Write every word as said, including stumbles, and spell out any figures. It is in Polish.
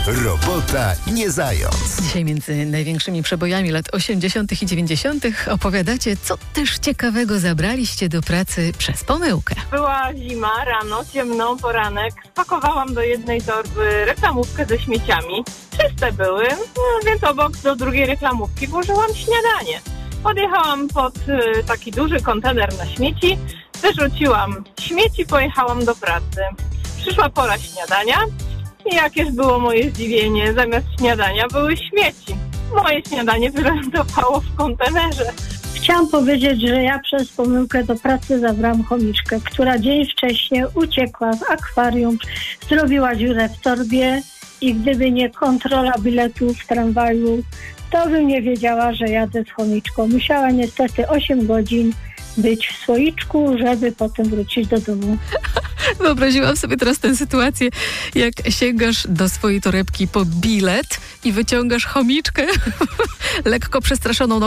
Robota nie zając. Dzisiaj między największymi przebojami lat osiemdziesiątych i dziewięćdziesiątych opowiadacie, co też ciekawego zabraliście do pracy przez pomyłkę. Była zima, rano, ciemno, poranek. Spakowałam do jednej torby reklamówkę ze śmieciami. Czyste były, no, więc obok do drugiej reklamówki włożyłam śniadanie. Podjechałam pod y, taki duży kontener na śmieci, wyrzuciłam śmieci, pojechałam do pracy. Przyszła pora śniadania i jakież było moje zdziwienie, zamiast śniadania były śmieci. Moje śniadanie wylądowało w kontenerze. Chciałam powiedzieć, że ja przez pomyłkę do pracy zabrałam chomiczkę, która dzień wcześniej uciekła z akwarium, zrobiła dziurę w torbie i gdyby nie kontrola biletu w tramwaju, to bym nie wiedziała, że jadę z chomiczką. Musiała niestety osiem godzin być w słoiczku, żeby potem wrócić do domu. Wyobraziłam sobie teraz tę sytuację, jak sięgasz do swojej torebki po bilet i wyciągasz chomiczkę lekko przestraszoną.